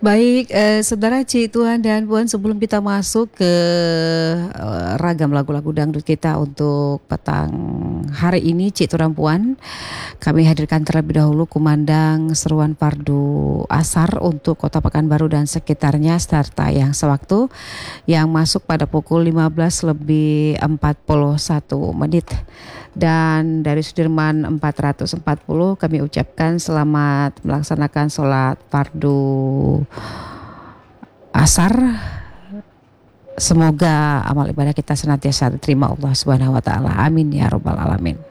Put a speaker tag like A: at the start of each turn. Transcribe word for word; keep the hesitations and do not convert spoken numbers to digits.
A: Baik, eh, saudara Cik Tuhan dan Puan, sebelum kita masuk ke eh, ragam lagu-lagu dangdut kita untuk petang hari ini, Cik Tuhan Puan, kami hadirkan terlebih dahulu kumandang seruan fardu asar untuk Kota Pekanbaru dan sekitarnya serta yang sewaktu yang masuk pada pukul lima belas lebih empat puluh satu menit. Dan dari Sudirman empat ratus empat puluh kami ucapkan selamat melaksanakan sholat fardu asar. Semoga amal ibadah kita senantiasa diterima Allah Subhanahu wa taala. Amin ya rabbal alamin.